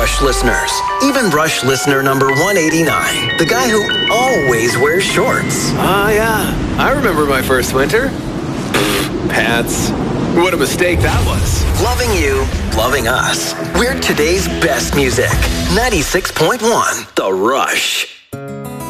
Rush listeners. Even Rush listener number 189, the guy who always wears shorts. Yeah. I remember my first winter. Pants. What a mistake that was. Loving you, loving us. We're today's best music. 96.1 The Rush.